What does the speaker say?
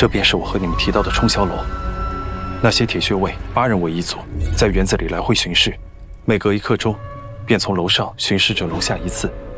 这便是我和你们提到的冲霄楼。那些铁血卫8人为一组，在园子里来回巡视，每隔1刻钟，便从楼上巡视着楼下一次。